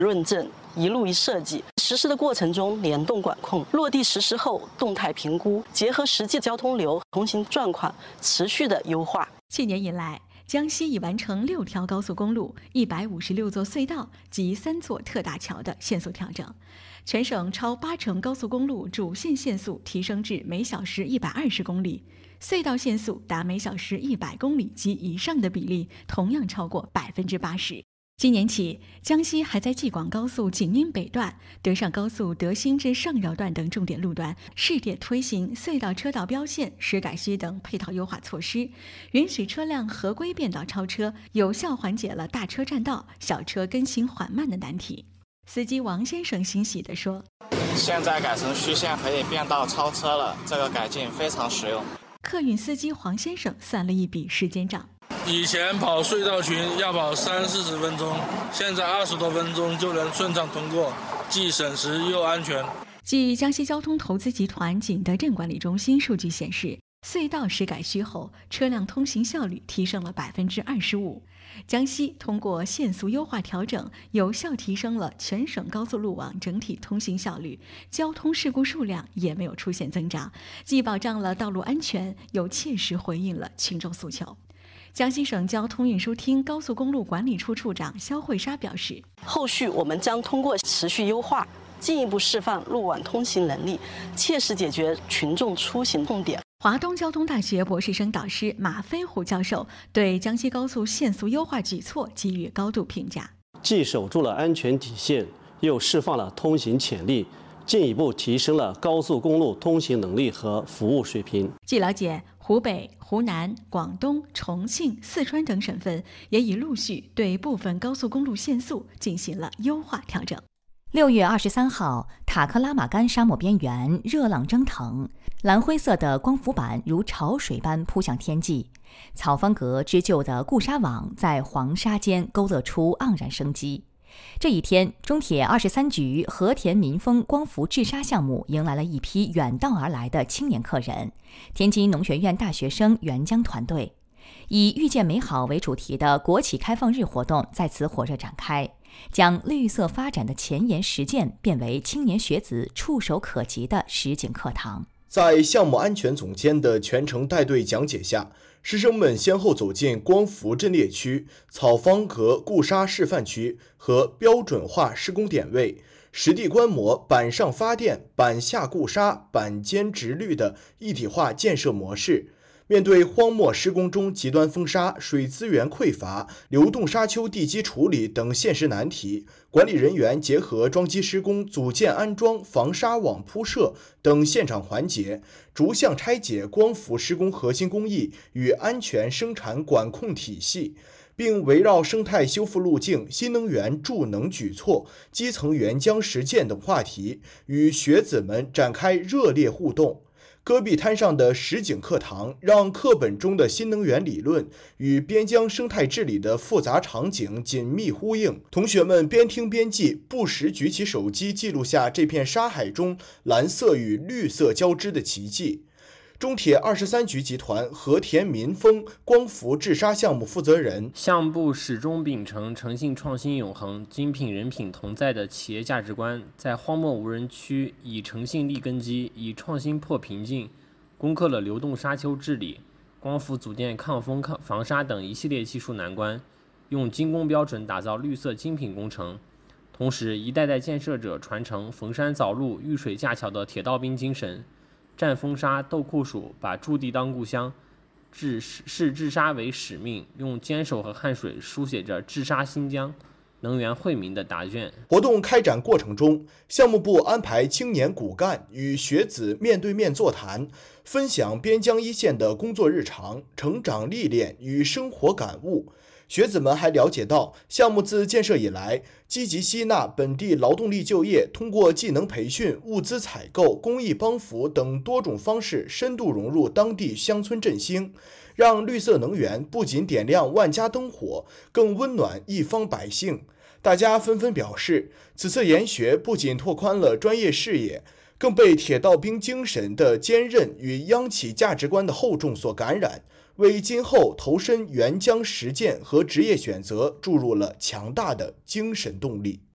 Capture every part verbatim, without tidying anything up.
论证、一路一设计，实施的过程中联动管控，落地实施后动态评估，结合实际交通流、通行状况，持续的优化。 去年以来，江西已完成六条高速公路、一百五十六座隧道及三座特大桥的限速调整，全省超八成高速公路主线限速提升至每小时一百二十公里，隧道限速达每小时一百公里及以上的比例同样超过百分之八十。今年起，江西还在济广高速景阴北段、德上高速德兴至上饶段等重点路段试点推行隧道车道标线、实改虚等配套优化措施，允许车辆合规变道超车，有效缓解了大车占道、小车跟行缓慢的难题。司机王先生欣喜地说：“ 现在改成虚线可以变道超车了，这个改进非常实用。” 客运司机黄先生算了一笔时间账。 以前跑隧道群要跑三四十分钟，现在二十多分钟就能顺畅通过，既省时又安全。 据江西交通投资集团景德镇管理中心数据显示，隧道实改虚后，车辆通行效率提升了百分之二十五。江西通过限速优化调整，有效提升了全省高速路网整体通行效率，交通事故数量也没有出现增长，既保障了道路安全，又切实回应了群众诉求。江西省交通运输厅高速公路管理处处长肖慧莎表示， 后续我们将通过持续优化，进一步释放路网通行能力，切实解决群众出行痛点。 华东交通大学博士生导师马飞虎教授对江西高速限速优化举措给予高度评价， 既守住了安全底线，又释放了通行潜力，进一步提升了高速公路通行能力和服务水平。 据了解，湖北、湖南、广东、重庆、四川等省份也已陆续对部分高速公路限速进行了优化调整。 六月二十三号，塔克拉玛干沙漠边缘热浪蒸腾，蓝灰色的光伏板如潮水般扑向天际，草方格织就的固沙网在黄沙间勾勒出盎然生机。这一天，中铁二十三局和田民丰光伏制沙项目迎来了一批远道而来的青年客人——天津农学院大学生援疆团队。以遇见美好为主题的国企开放日活动在此火热展开，将绿色发展的前沿实践变为青年学子触手可及的实景课堂。 在项目安全总监的全程带队讲解下，师生们先后走进光伏阵列区、草方格固沙示范区和标准化施工点位，实地观摩板上发电、板下固沙、板间直滤的一体化建设模式。面对荒漠施工中极端风沙、水资源匮乏、流动沙丘地基处理等现实难题，管理人员结合桩基施工、组件安装、防沙网铺设等现场环节，逐项拆解光伏施工核心工艺与安全生产管控体系，并围绕生态修复路径、新能源助能举措、基层援疆实践等话题，与学子们展开热烈互动。戈壁滩上的实景课堂，让课本中的新能源理论与边疆生态治理的复杂场景紧密呼应。同学们边听边记，不时举起手机记录下这片沙海中蓝色与绿色交织的奇迹。中铁二十三局集团和田民丰光伏制沙项目负责人： 项目部始终秉承诚信、创新、永恒、精品、人品同在的企业价值观，在荒漠无人区以诚信立根基，以创新破瓶颈，攻克了流动沙丘治理、光伏组件抗风、抗防沙等一系列技术难关，用精工标准打造绿色精品工程。同时，一代代建设者传承逢山凿路、遇水架桥的铁道兵精神。战风沙斗酷暑，把驻地当故乡，治视治沙为使命，用坚守和汗水书写着治沙新疆、能源惠民的答卷。 活动开展过程中，项目部安排青年骨干与学子面对面座谈，分享边疆一线的工作日常、成长历练与生活感悟。学子们还了解到，项目自建设以来，积极吸纳本地劳动力就业，通过技能培训、物资采购、公益帮扶等多种方式，深度融入当地乡村振兴，让绿色能源不仅点亮万家灯火，更温暖一方百姓。大家纷纷表示，此次研学不仅拓宽了专业视野，更被铁道兵精神的坚韧与央企价值观的厚重所感染，为今后投身援疆实践和职业选择注入了强大的精神动力。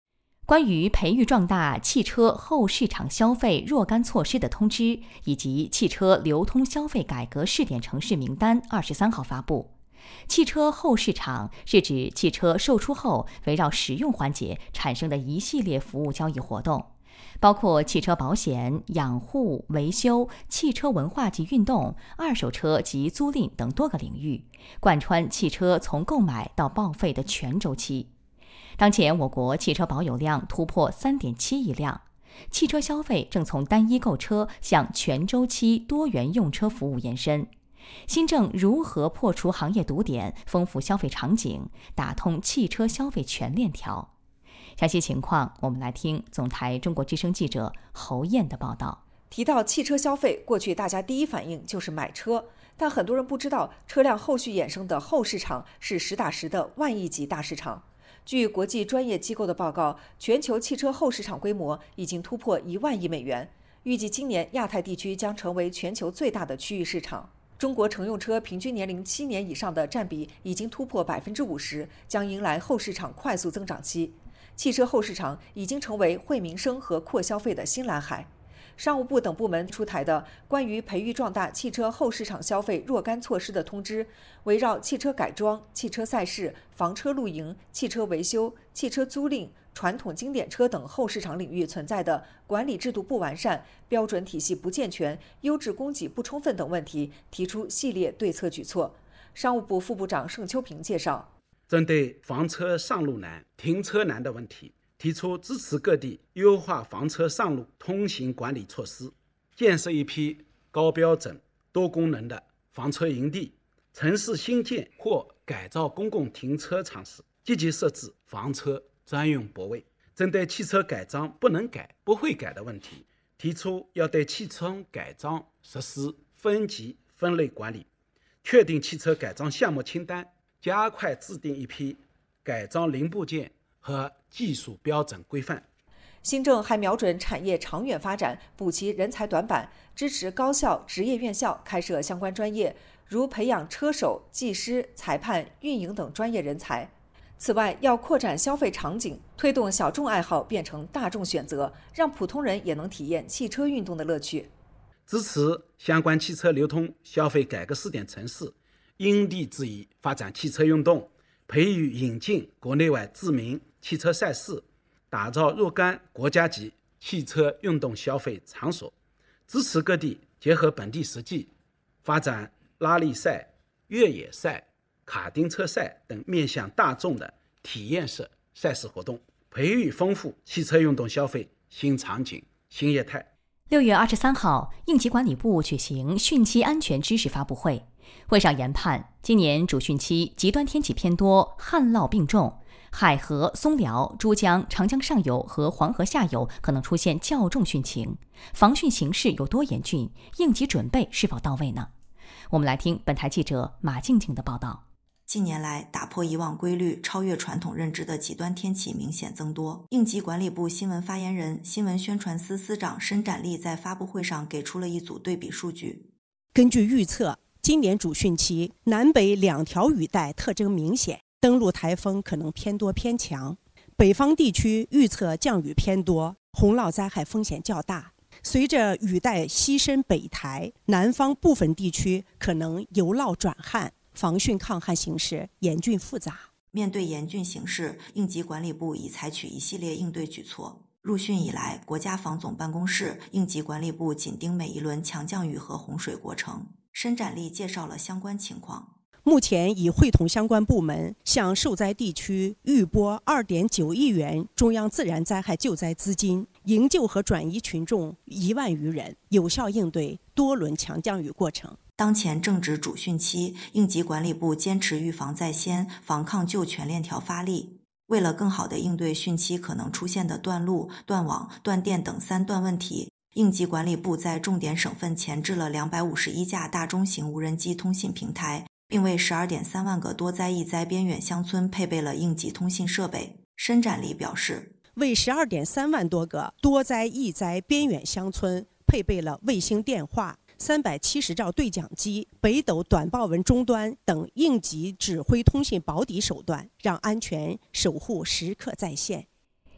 关于培育壮大汽车后市场消费若干措施的通知以及汽车流通消费改革试点城市名单二十三号发布。汽车后市场是指汽车售出后围绕使用环节产生的一系列服务交易活动，包括汽车保险、养护、维修、汽车文化及运动、二手车及租赁等多个领域，贯穿汽车从购买到报废的全周期。当前我国汽车保有量突破 三点七亿辆，汽车消费正从单一购车向全周期多元用车服务延伸。新政如何破除行业堵点，丰富消费场景，打通汽车消费全链条？详细情况，我们来听总台中国之声记者侯燕的报道。 提到汽车消费，过去大家第一反应就是买车，但很多人不知道，车辆后续衍生的后市场是实打实的万亿级大市场。据国际专业机构的报告，全球汽车后市场规模已经突破一万亿美元，预计今年亚太地区将成为全球最大的区域市场。中国乘用车平均年龄七年以上的占比已经突破百分之五十，将迎来后市场快速增长期。汽车后市场已经成为惠民生和扩消费的新蓝海。商务部等部门出台的关于培育壮大汽车后市场消费若干措施的通知，围绕汽车改装、汽车赛事、房车露营、汽车维修、汽车租赁、传统经典车等后市场领域存在的管理制度不完善、标准体系不健全、优质供给不充分等问题，提出系列对策举措。商务部副部长盛秋平介绍， 针对房车上路难、停车难的问题，提出支持各地优化房车上路通行管理措施，建设一批高标准、多功能的房车营地，城市新建或改造公共停车场时，积极设置房车专用泊位。针对汽车改装不能改、不会改的问题，提出要对汽车改装实施分级分类管理，确定汽车改装项目清单，加快制定一批改装零部件和技术标准规范。 新政还瞄准产业长远发展，补齐人才短板，支持高校、职业院校开设相关专业，如培养车手、技师、裁判、运营等专业人才。此外，要扩展消费场景，推动小众爱好变成大众选择，让普通人也能体验汽车运动的乐趣。 支持相关汽车流通消费改革试点城市因地制宜发展汽车运动，培育引进国内外知名汽车赛事，打造若干国家级汽车运动消费场所。支持各地结合本地实际，发展拉力赛、越野赛、卡丁车赛等面向大众的体验式赛事活动，培育丰富汽车运动消费新场景、新业态。 六月二十三号，应急管理部举行汛期安全知识发布会。会上研判，今年主汛期极端天气偏多，旱涝并重，海河、松辽、珠江、长江上游和黄河下游可能出现较重汛情，防汛形势有多严峻，应急准备是否到位呢？我们来听本台记者马静静的报道。 近年来，打破以往规律、超越传统认知的极端天气明显增多。应急管理部新闻发言人、新闻宣传司司长申展利在发布会上给出了一组对比数据。 根据预测，今年主汛期南北两条雨带特征明显，登陆台风可能偏多偏强。北方地区预测降雨偏多，洪涝灾害风险较大。随着雨带西伸北台，南方部分地区可能由涝转旱，防汛抗旱形势严峻复杂。 面对严峻形势，应急管理部已采取一系列应对举措。入汛以来，国家防总办公室、应急管理部紧盯每一轮强降雨和洪水过程。申展利介绍了相关情况。 目前已会同相关部门向受灾地区预拨 二点九亿元中央自然灾害救灾资金，营救和转移群众一万余人，有效应对多轮强降雨过程。 当前正值主汛期，应急管理部坚持预防在先、防抗救全链条发力。为了更好地应对汛期可能出现的断路、断网、断电等三断问题，应急管理部在重点省份前置了两百五十一架大中型无人机通信平台，并为 十二点三万个多灾易灾边远乡村配备了应急通信设备。申展利表示， 为 十二点三万多个多灾易灾边远乡村配备了卫星电话、三百七十兆对讲机、北斗短报文终端等应急指挥通信保底手段，让安全守护时刻在线。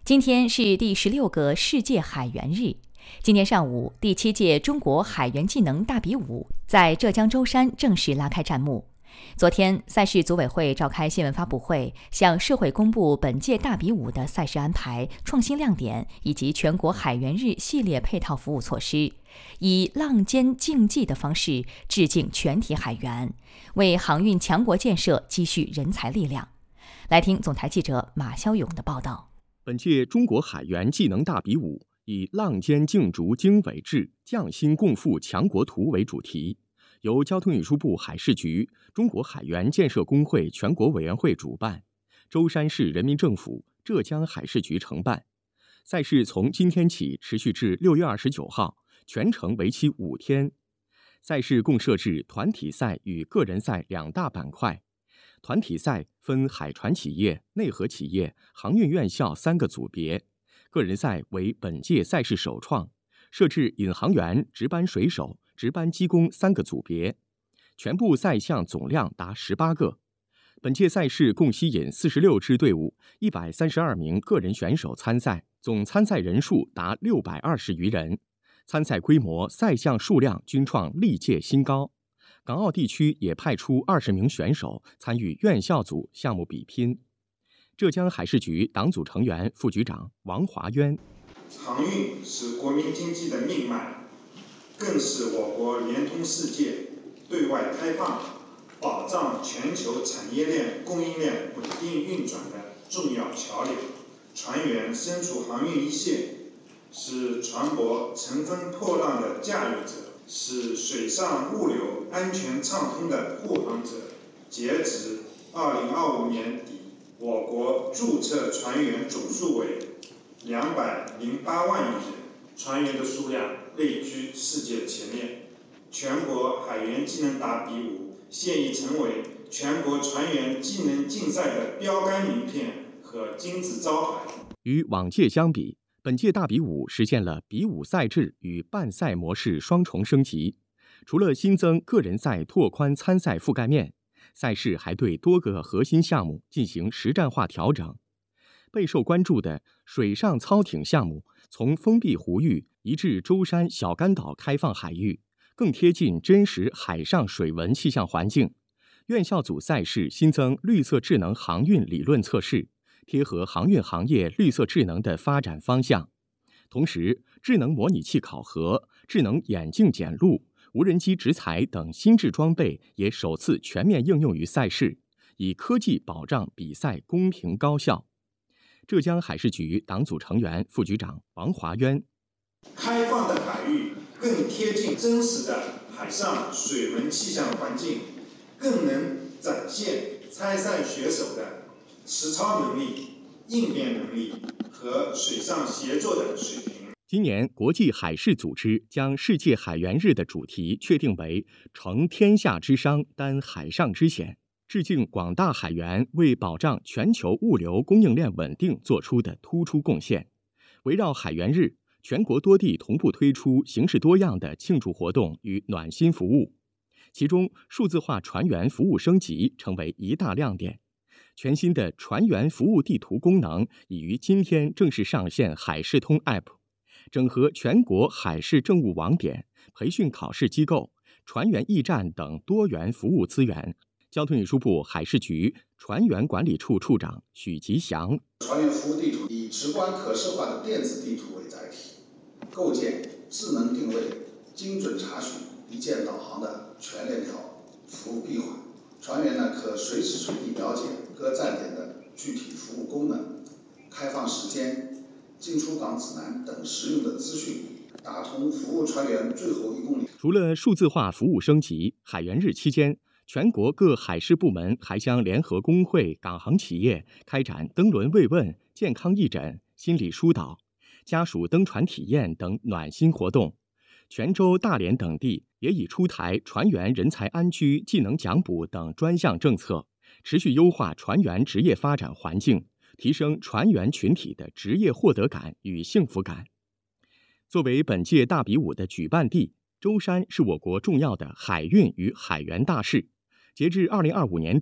今天是第十六个世界海员日。今天上午，第七届中国海员技能大比武在浙江舟山正式拉开战幕。昨天，赛事组委会召开新闻发布会，向社会公布本届大比武的赛事安排、创新亮点以及全国海员日系列配套服务措施，以浪尖竞技的方式致敬全体海员，为航运强国建设积蓄人才力量。来听总台记者马肖勇的报道。 本届中国海员技能大比武以浪尖竞逐经纬志，匠心共赴强国图为主题，由交通运输部海事局、中国海员建设工会全国委员会主办，舟山市人民政府、浙江海事局承办。赛事从今天起持续至六月二十九号，全程为期五天。赛事共设置团体赛与个人赛两大板块。团体赛分海船企业、内河企业、航运院校三个组别，个人赛为本届赛事首创，设置引航员、值班水手、值班机工三个组别，全部赛项总量达十八个。本届赛事共吸引四十六支队伍、一百三十二名个人选手参赛，总参赛人数达六百二十余人，参赛规模、赛项数量均创历届新高。港澳地区也派出二十名选手参与院校组项目比拼。浙江海事局党组成员、副局长王华渊： 航运是国民经济的命脉，更是我国联通世界、对外开放、保障全球产业链供应链稳定运转的重要桥梁。船员身处航运一线，是船舶乘风破浪的驾驭者，是水上物流安全畅通的护航者。截至二零二五年底，我国注册船员总数为两百零八万余人，船员的数量位居世界前列。全国海员技能大比武现已成为全国船员技能竞赛的标杆名片和金字招牌。 与往届相比，本届大比武实现了比武赛制与办赛模式双重升级。除了新增个人赛拓宽参赛覆盖面，赛事还对多个核心项目进行实战化调整。备受关注的水上操艇项目从封闭湖域移至舟山小甘岛开放海域，更贴近真实海上水文气象环境。院校组赛事新增绿色智能航运理论测试，贴合航运行业绿色智能的发展方向。同时，智能模拟器考核、智能眼镜检录、无人机执裁等新制装备也首次全面应用于赛事，以科技保障比赛公平高效。浙江海事局党组成员、副局长王华渊： 开放的海域更贴近真实的海上水文气象环境，更能展现参赛选手的实操能力、应变能力和水上协作的水平。 今年国际海事组织将世界海员日的主题确定为承天下之商，担海上之险，致敬广大海员为保障全球物流供应链稳定做出的突出贡献。围绕海员日，全国多地同步推出形式多样的庆祝活动与暖心服务，其中数字化船员服务升级成为一大亮点。全新的船员服务地图功能已于今天正式上线海事通 App， 整合全国海事政务网点、培训考试机构、船员驿站等多元服务资源。交通运输部海事局船员管理处处长许吉祥： 船员服务地图以直观可视化的电子地图为载体，构建智能定位、精准查询、一键导航的全链条服务闭环。船员呢可随时随地了解各站点的具体服务功能、开放时间、进出港指南等实用的资讯，打通服务船员最后一公里。 除了数字化服务升级，海员日期间，全国各海事部门还将联合工会、港航企业开展登轮慰问、健康义诊、心理疏导、家属登船体验等暖心活动。泉州、大连等地也已出台船员人才安居、技能奖补等专项政策，持续优化船员职业发展环境，提升船员群体的职业获得感与幸福感。作为本届大比武的举办地，舟山是我国重要的海运与海员大市。截至二零二五年底，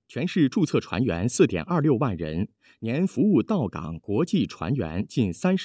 全市注册船员四点二六万人，年服务到港国际船员近三十。